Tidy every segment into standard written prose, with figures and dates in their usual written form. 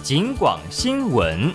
警广新闻。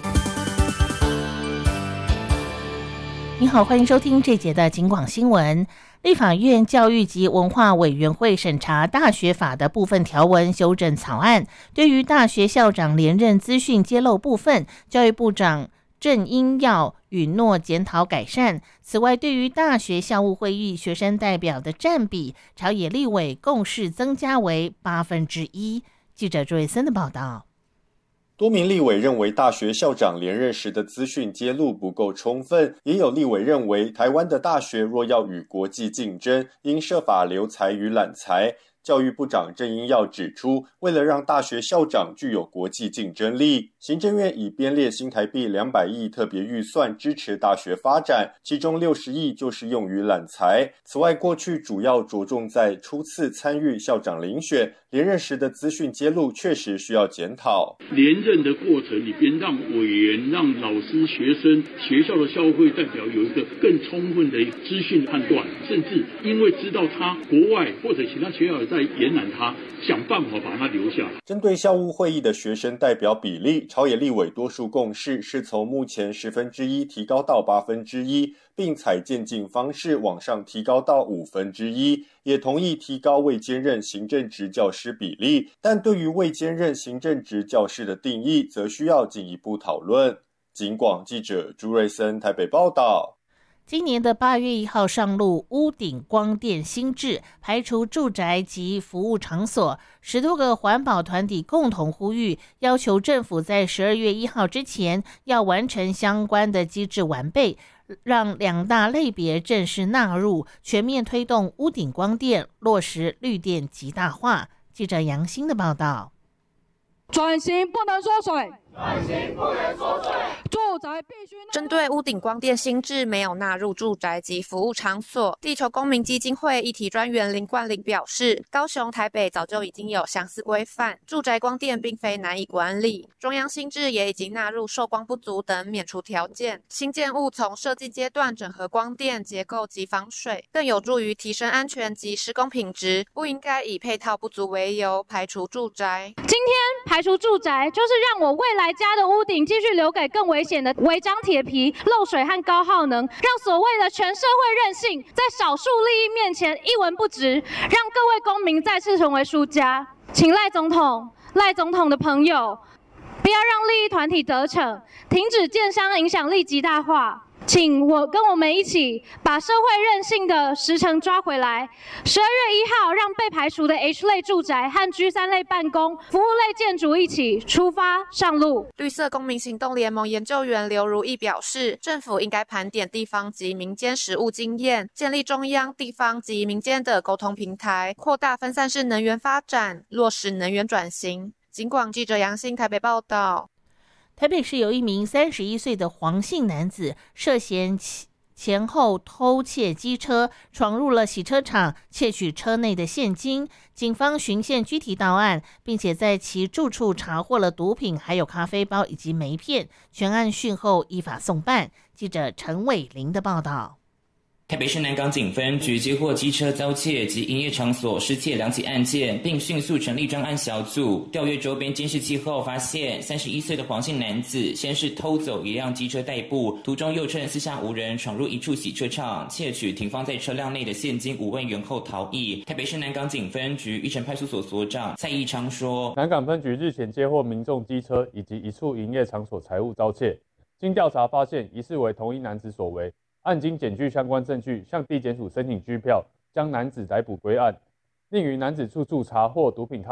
你好，欢迎收听这节的警广新闻。立法院教育及文化委员会审查大学法的部分条文修正草案，对于大学校长连任资讯揭露部分，教育部长郑英耀允诺检讨改善。此外，对于大学校务会议学生代表的占比，朝野立委共识增加为1/8。记者朱伟森的报道。 多名立委认为大学校长连任时的资讯揭露不够充分，也有立委认为台湾的大学若要与国际竞争，应设法留才与揽才。教育部长郑英耀指出，为了让大学校长具有国际竞争力，行政院已编列新台币200亿特别预算支持大学发展，其中60亿就是用于揽才。此外，过去主要着重在初次参与校长遴选，连任时的资讯揭露确实需要检讨。 连任的过程里边，让委员、让老师、学生、学校的校会代表有一个更充分的资讯判断，甚至因为知道他国外或者其他学校在延揽他，想办法把他留下来。 针对校务会议的学生代表比例，朝野立委多数共识是从目前1/10提高到1/8，并采渐进方式往上提高到1/5，也同意提高未兼任行政职教师比例，但对于未兼任行政职教师的定义，则需要进一步讨论。警广记者朱瑞森台北报道。 今年的8月1号上路屋顶光电新制，排除住宅及服务场所。10多个环保团体共同呼吁，要求政府在12月1号之前要完成相关的机制完备，让2大类别正式纳入，全面推动屋顶光电，落实绿电极大化。记者杨欣的报道。 转型不能缩水，转型不能缩水，住宅必须。 针对屋顶光电新制没有纳入住宅及服务场所，地球公民基金会议题专员林冠霖表示，高雄、台北早就已经有相似规范，住宅光电并非难以管理。中央新制也已经纳入受光不足等免除条件，新建物从设计阶段整合光电结构及防水，更有助于提升安全及施工品质，不应该以配套不足为由排除住宅。 今天排除住宅，就是让我未来家的屋顶继续留给更危险的违章铁皮、漏水和高耗能，让所谓的全社会韧性在少数利益面前一文不值，让各位公民再次成为输家。请赖总统的朋友，不要让利益团体得逞，停止建商影响力极大化。请跟我们一起把社会韧性的时程抓回来。12月1号，让被排除的 H 类住宅和 G3 类办公、服务类建筑一起出发上路。 绿色公民行动联盟研究员刘如意表示，政府应该盘点地方及民间实务经验，建立中央、地方及民间的沟通平台，扩大分散式能源发展，落实能源转型。警广记者杨欣台北报道。 台北市有一名31岁的黄姓男子涉嫌前后偷窃机车，闯入了洗车场，窃取车内的现金。警方循线拘提到案，并且在其住处查获了毒品，还有咖啡包以及梅片。全案讯后依法送办。记者陈伟玲的报道。 台北市南港警分局接获机车遭窃及营业场所失窃2起案件，并迅速成立专案小组，调阅周边监视器后发现31岁的黄姓男子先是偷走一辆机车代步，途中又趁四下无人闯入一处洗车场，窃取停放在车辆内的现金5万元后逃逸。台北市南港警分局玉成派出所所长蔡义昌说， 南港分局日前接获民众机车以及一处营业场所财物遭窃，经调查发现疑似为同一男子所为，案经检具相关证据，向地检署申请拘票，将男子逮捕归案，另于男子处查获毒品